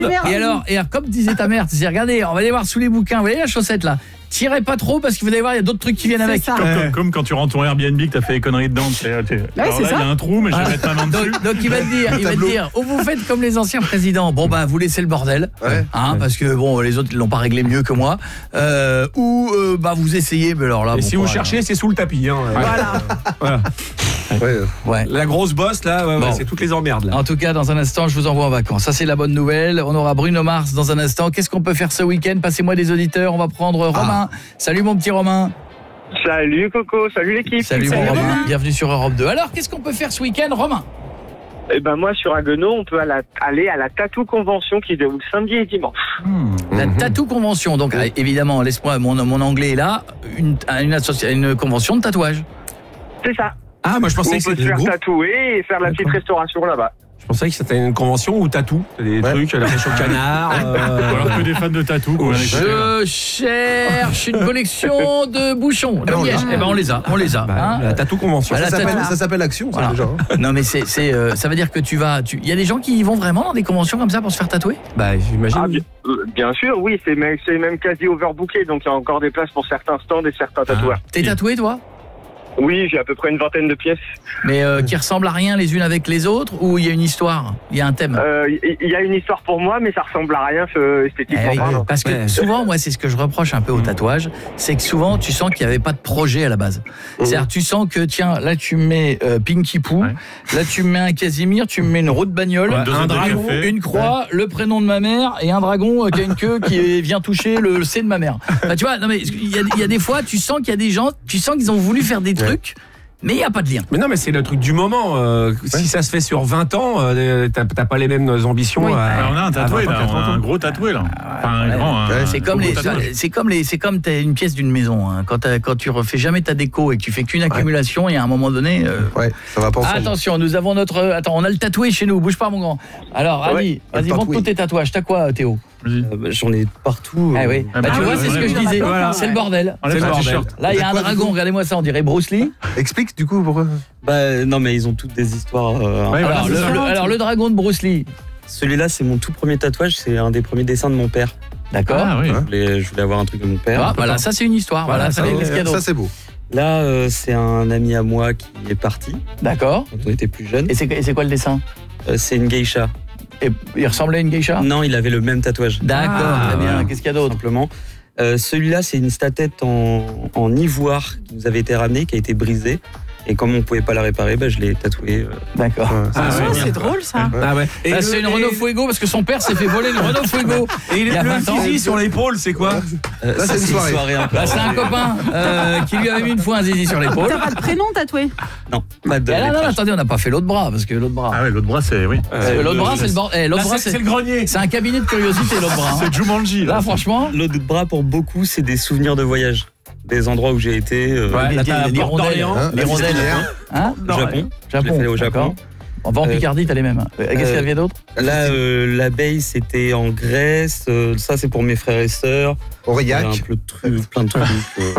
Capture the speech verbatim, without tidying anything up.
Et alors, et alors, comme disait ta mère, tu sais, regardez, on va aller voir sous les bouquins, vous voyez la chaussette là, tirez pas trop parce que vous allez voir, il y a d'autres trucs qui viennent avec. Comme, comme, comme quand tu rentres ton Airbnb que t'as fait des conneries dedans. Tu sais, tu... Ouais, alors là, il y a un trou, mais je vais ah. mettre ma main dessus. Donc, donc il va te dire, il va te dire, ou vous faites comme les anciens présidents, bon bah vous laissez le bordel, ouais. hein, parce que bon les autres ils l'ont pas réglé mieux que moi, euh, ou euh, bah vous essayez, mais alors là. Et bon, si vous cherchez, hein. c'est sous le tapis. Hein. Voilà. voilà. Ouais. Ouais. La grosse bosse là, ouais, bon. ouais, c'est toutes les emmerdes là. En tout cas, dans un instant, je vous envoie en vacances. Ça c'est la bonne nouvelle. On aura Bruno Mars dans un instant. Qu'est-ce qu'on peut faire ce week-end? Passez-moi des auditeurs. On va prendre Romain. Ah. Salut mon petit Romain. Salut Coco, salut l'équipe. Salut, salut mon Romain. Bienvenue sur Europe deux. Alors, qu'est-ce qu'on peut faire ce week-end, Romain? Eh ben moi sur Haguenau, on peut à la, aller à la Tattoo Convention qui se déroule samedi et dimanche. Mmh. La Tattoo Convention. Donc mmh. évidemment, laisse-moi mon, mon anglais est là, une, une, associa- une convention de tatouage. C'est ça. Ah, moi je pensais on que peut c'était se faire groupe. tatouer et faire la petite restauration là-bas. Je pensais que c'était une convention où t'as tout. T'as des ouais. trucs, la pêche au canard. Euh... Ou alors que des fans de tatou. Oh, je cherche une collection de bouchons de liège. Eh ben on les a, on les a. Bah, hein. La tatou convention. Bah, ça, ça, s'appelle, s'appelle, ça s'appelle Action, voilà. Ça déjà. Hein. Non mais c'est, c'est, euh, ça veut dire que tu vas, il y a des gens qui y vont vraiment dans des conventions comme ça pour se faire tatouer? Bah j'imagine. Ah, bien, euh, bien sûr, oui, c'est même, c'est même quasi overbooké, donc il y a encore des places pour certains stands et certains tatoueurs. Ah. T'es tatoué toi? Oui, j'ai à peu près une vingtaine de pièces. Mais euh, qui ressemblent à rien les unes avec les autres, ou il y a une histoire, il y a un thème? Il euh, y a une histoire pour moi, mais ça ressemble à rien euh, esthétiquement. Eh oui, parce que ouais. souvent, moi, c'est ce que je reproche un peu au tatouage, c'est que souvent, tu sens qu'il n'y avait pas de projet à la base. Mmh. C'est-à-dire, tu sens que, tiens, là, tu mets euh, Pinky Poo, ouais. là, tu mets un Casimir, tu mets une roue de bagnole, ouais, un dragon, une croix, ouais. le prénom de ma mère, et un dragon euh, qui a une queue qui vient toucher le C de ma mère. Enfin, tu vois, non mais il y, y a des fois, tu sens qu'il y a des gens, tu sens qu'ils ont voulu faire des trucs. Ouais. Mais il n'y a pas de lien. Mais non, mais c'est le truc du moment. Euh, ouais. Si ça se fait sur vingt ans, euh, t'as, t'as pas les mêmes ambitions. Oui. À, Alors on a un tatoué, là, on a un gros tatoué là. Enfin, un ouais. grand. Un, c'est, comme les, c'est comme les, c'est comme t'as une pièce d'une maison. Hein. Quand, quand tu refais jamais ta déco et que tu fais qu'une accumulation, il ouais. y a un moment donné. Euh... Ouais, ça va pas ensemble. Attention, nous avons notre. Attends, on a le tatoué chez nous. Bouge pas, mon grand. Alors, Ali, ouais. vas-y, montre tous tes tatouages. T'as quoi, Théo? Euh, bah, j'en ai partout. Ah oui. Bah, bah, tu vois, c'est ce que je disais. Voilà. C'est le bordel. C'est le bordel. Là, il y a un dragon. Regardez-moi ça. On dirait Bruce Lee. Explique du coup pourquoi. Bah non, mais ils ont toutes des histoires. Euh, ouais, alors, le, le, alors le dragon de Bruce Lee. Celui-là, c'est mon tout premier tatouage. C'est un des premiers dessins de mon père. D'accord. Ah, oui. je, voulais, je voulais avoir un truc de mon père. Ah, voilà, ça c'est une histoire. Voilà, voilà ça, ça, c'est, ça c'est beau. Là, euh, c'est un ami à moi qui est parti. D'accord. Quand on était plus jeunes. Et c'est, et c'est quoi le dessin? euh, C'est une geisha. Et il ressemblait à une geisha? Non, il avait le même tatouage. D'accord, ah, très bien. Qu'est-ce qu'il y a d'autre? Simplement. Euh, celui-là, c'est une statette en, en ivoire qui nous avait été ramenée, qui a été brisée. Et comme on ne pouvait pas la réparer, bah, je l'ai tatouée. Euh... D'accord. Ah, ah, ouais, c'est drôle ça. Ah, ouais. Et là, c'est une Renault Fuego parce que son père s'est fait voler une Renault Fuego. Et il, le zizi sur l'épaule, c'est quoi? euh, Là, ça, c'est une soirée. soirée là, c'est un copain euh, qui lui avait mis une fois un zizi sur l'épaule. T'as pas de prénom tatoué? Non, pas de. Là, non, non, attendez, on n'a pas fait l'autre bras parce que l'autre bras. Ah ouais, l'autre bras, c'est oui. Euh, l'autre bras, c'est le bord. Eh, l'autre là, bras, c'est, c'est... c'est le grenier. C'est un cabinet de curiosité, l'autre bras. C'est Jumanji. Là, là franchement. L'autre bras, pour beaucoup, c'est des souvenirs de voyage. Des endroits où j'ai été. Euh, ouais, les, les, les rondelles. Hein, les rondelles. Hein, au Japon. Japon. J'ai fait au Japon. On va en Picardie, t'as les mêmes. Euh, Qu'est-ce qu'il y avait d'autre? Là, euh, l'abeille, c'était en Grèce. Euh, ça, c'est pour mes frères et sœurs. Aurillac. Un peu de trucs, plein de trucs. Euh...